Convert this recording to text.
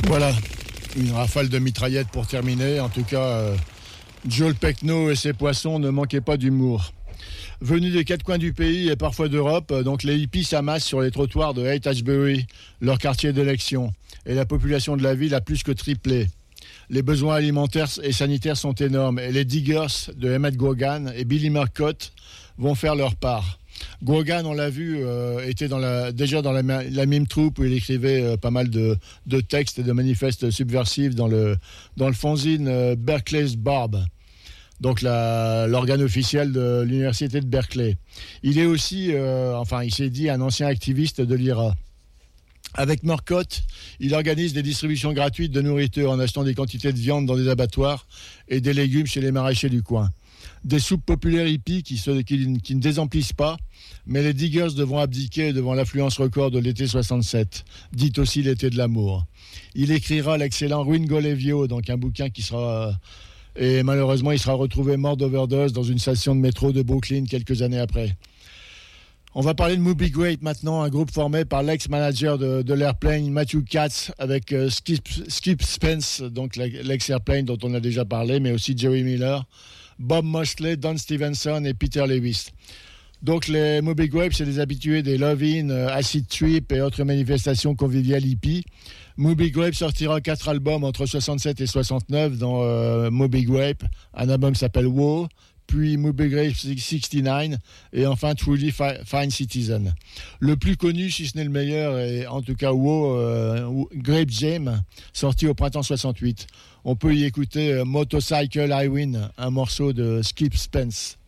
Voilà, une rafale de mitraillettes pour terminer. En tout cas, Joel Pecno et ses poissons ne manquaient pas d'humour. Venus des quatre coins du pays et parfois d'Europe, donc les hippies s'amassent sur les trottoirs de Haight-Ashbury, leur quartier d'élection. Et la population de la ville a plus que triplé. Les besoins alimentaires et sanitaires sont énormes. Et les Diggers de Emmett Grogan et Billy Murcott vont faire leur part. Grogan, on l'a vu, était déjà dans la même troupe où il écrivait pas mal de textes et de manifestes subversifs dans le fanzine Berkeley's Barb, donc l'organe officiel de l'université de Berkeley. Il est aussi, il s'est dit, un ancien activiste de l'IRA. Avec Murcott, il organise des distributions gratuites de nourriture en achetant des quantités de viande dans des abattoirs et des légumes chez les maraîchers du coin. Des soupes populaires hippies qui ne désemplissent pas, mais les Diggers devront abdiquer devant l'affluence record de l'été 67, dit aussi l'été de l'amour. Il écrira l'excellent Ringo Levio, donc un bouquin qui sera... Et malheureusement, il sera retrouvé mort d'overdose dans une station de métro de Brooklyn quelques années après. On va parler de Moby Grape maintenant, un groupe formé par l'ex-manager de l'Airplane, Matthew Katz, avec Skip Spence, donc l'ex-Airplane dont on a déjà parlé, mais aussi Jerry Miller, Bob Mosley, Don Stevenson et Peter Lewis. Donc les Moby Grape, c'est des habitués des Love-In, Acid Trip et autres manifestations conviviales hippies. Moby Grape sortira 4 albums entre 67 et 69 dans Moby Grape. Un album s'appelle Wow, puis Moby Grape 69 et enfin Truly Fine Citizen. Le plus connu, si ce n'est le meilleur, est en tout cas Wow, Grape Jam, sorti au printemps 68. On peut y écouter Motorcycle I Win, un morceau de Skip Spence.